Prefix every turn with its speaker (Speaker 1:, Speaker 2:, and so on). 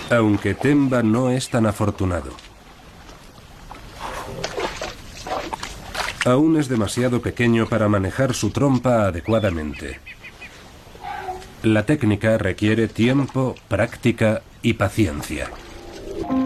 Speaker 1: Aunque Temba no es tan afortunado. Aún es demasiado pequeño para manejar su trompa adecuadamente. La técnica requiere tiempo, práctica y paciencia.